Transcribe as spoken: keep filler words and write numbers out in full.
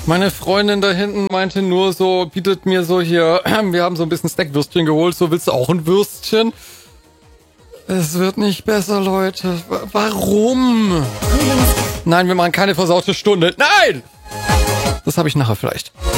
Meine Freundin da hinten meinte nur so, bietet mir so hier, wir haben so ein bisschen Steckwürstchen geholt, so willst du auch ein Würstchen? Es wird nicht besser, Leute. Warum? Nein, wir machen keine versaute Stunde. Nein! Das habe ich nachher vielleicht.